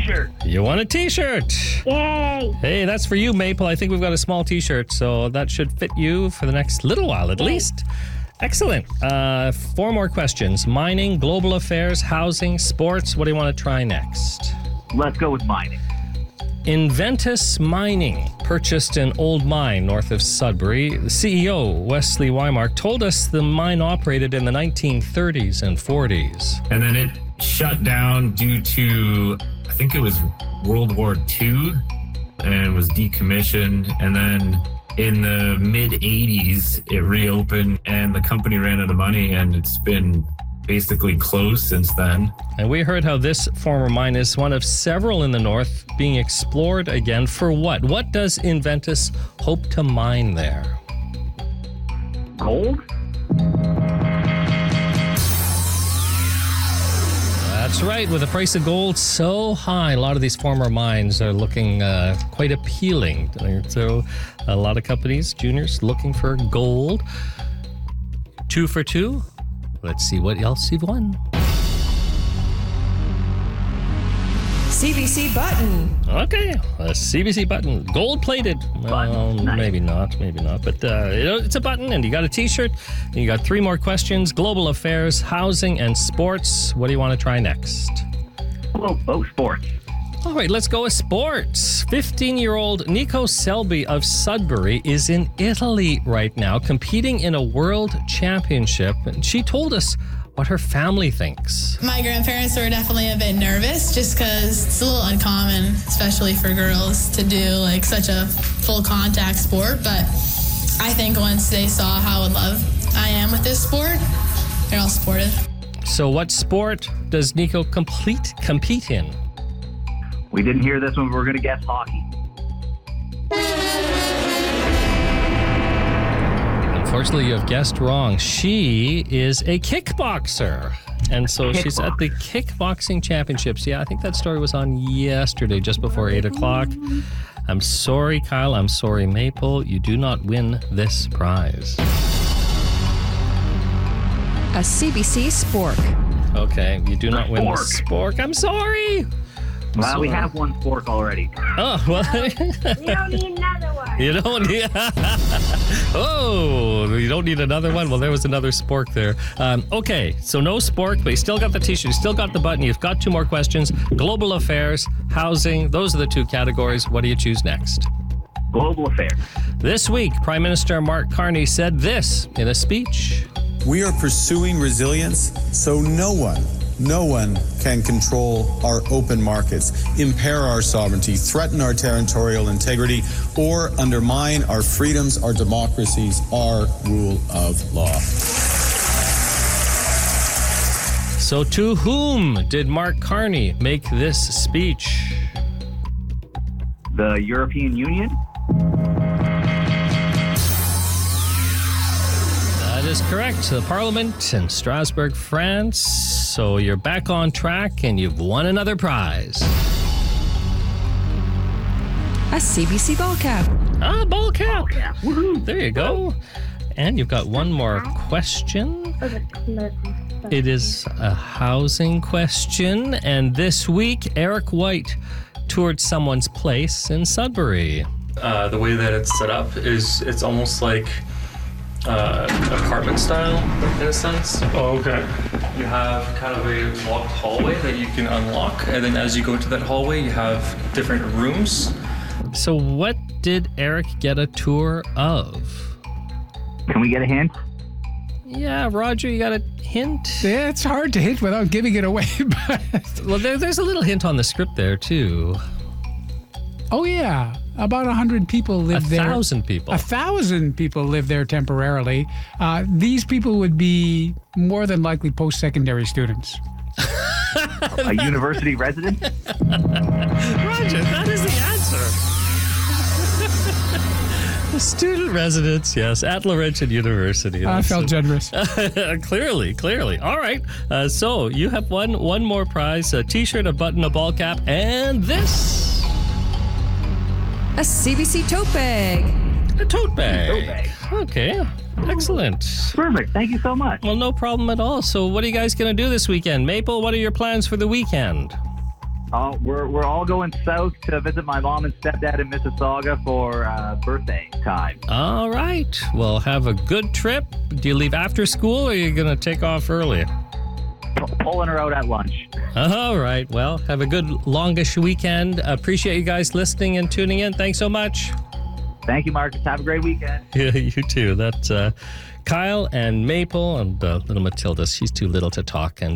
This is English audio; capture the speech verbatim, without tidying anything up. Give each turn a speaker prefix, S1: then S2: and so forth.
S1: t-shirt.
S2: You won a t-shirt.
S3: Yay!
S2: Hey, that's for you, Maple. I think we've got a small t-shirt, so that should fit you for the next little while at
S3: Yay.
S2: least. Excellent. Uh, four more questions. Mining, global affairs, housing, sports. What do you want to try next?
S1: Let's go with mining.
S2: Inventus Mining purchased an old mine north of Sudbury. The C E O, Wesley Weimark, told us the mine operated in the nineteen thirties and forties.
S4: And then it shut down due to, I think it was World War Two, and was decommissioned. And then in the mid eighties, it reopened and the company ran out of money, and it's been basically closed since then.
S2: And we heard how this former mine is one of several in the north being explored again. For what? What does Inventus hope to mine there?
S1: Gold?
S2: That's right. With the price of gold so high, a lot of these former mines are looking uh, quite appealing. So a lot of companies, juniors, looking for gold. Two for two. Let's see what else you've won.
S5: C B C button.
S2: Okay, a C B C button, gold plated. Well,
S1: Nice.
S2: maybe not, maybe not, but uh, it- it's a button, and you got a T-shirt, and you got three more questions: global affairs, housing, and sports. What do you want to try next?
S1: Oh, oh, sports.
S2: All right, let's go with sports. fifteen-year-old Nico Selby of Sudbury is in Italy right now, competing in a world championship, and she told us what her family thinks.
S6: My grandparents were definitely a bit nervous just because it's a little uncommon, especially for girls, to do like such a full contact sport. But I think once they saw how in love I am with this sport, they're all supportive.
S2: So, what sport does Nico complete compete in?
S1: We didn't hear this one, but we're going to guess hockey.
S2: Unfortunately, you have guessed wrong. She is a kickboxer. And so she's at the kickboxing championships. Yeah, I think that story was on yesterday, just before eight o'clock. I'm sorry, Kyle. I'm sorry, Maple. You do not win this prize.
S5: A C B C spork.
S2: Okay, you do not win the
S1: Spork.
S2: spork. I'm sorry.
S1: Well, we
S2: sorry.
S1: have one spork already.
S2: Oh, well.
S3: We don't need another one.
S2: You don't need. Oh, you don't need another one. Well, there was another spork there. Um, okay, so no spork, but you still got the T-shirt, you still got the button. You've got two more questions: global affairs, housing. Those are the two categories. What do you choose next?
S1: Global affairs.
S2: This week, Prime Minister Mark Carney said this in a speech.
S7: We are pursuing resilience so no one, no one can control our open markets, impair our sovereignty, threaten our territorial integrity, or undermine our freedoms, our democracies, our rule of law.
S2: So to whom did Mark Carney make this speech?
S1: The European Union?
S2: That is correct. The Parliament in Strasbourg, France. So you're back on track and you've won another prize.
S5: A C B C ball cap.
S2: Ah, ball cap.
S1: Yeah. Woohoo.
S2: There you go. And you've got one more question. It is a housing question. And this week, Eric White toured someone's place in Sudbury.
S8: Uh, the way that it's set up is it's almost like uh, apartment style in a sense.
S9: Oh, okay.
S8: You have kind of a locked hallway that you can unlock, and then as you go into that hallway, you have different rooms.
S2: So what did Eric get a tour of?
S1: Can we get a hint?
S2: Yeah, Roger, you got a hint?
S9: Yeah, it's hard to hint without giving it away, but
S2: Well, there, there's a little hint on the script there, too.
S9: oh yeah, about a hundred people live
S2: A
S9: there.
S2: thousand people.
S9: A thousand people live there temporarily. Uh, these people would be more than likely post-secondary students.
S1: A university resident?
S2: Roger, that is the answer. The student residence, yes, at Laurentian University.
S9: I
S2: That's
S9: felt
S2: it.
S9: generous.
S2: clearly, clearly. All right. Uh, so you have won one more prize: a T-shirt, a button, a ball cap, and this.
S5: A C B C tote bag.
S2: A tote bag.
S1: Tote bag.
S2: Okay. Excellent.
S1: Perfect. Thank you so much.
S2: Well, no problem at all. So what are you guys going to do this weekend? Maple, what are your plans for the weekend?
S1: Oh, we're we're all going south to visit my mom and stepdad in Mississauga for uh, birthday time.
S2: All right. Well, have a good trip. Do you leave after school or are you going to take off early?
S1: P- pulling her out at lunch.
S2: All right. Well, have a good longish weekend. Appreciate you guys listening and tuning in. Thanks so much.
S1: Thank you, Marcus. Have a great weekend.
S2: Yeah, you too. That's uh, Kyle and Maple and uh, little Matilda. She's too little to talk. And